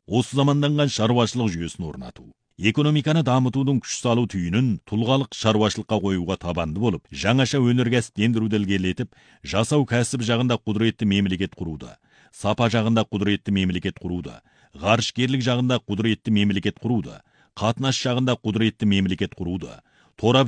осы заманданған шаруашылық жүйесін орнату. Экономиканы дамытудың күш салу түйінін тұлғалық шаруашылыққа қоюға табанды болып, жаңаша өнеркәсіптендіруді ілгерілетіп, жасау кәсіп жағында құдіретті мемлекет құруды, сапа жағында құдіретті мемлекет құруды, ғарышкерлік жағында құдіретті мемлекет құруды, қатынас жағында құдіретті мемлекет құруды, торап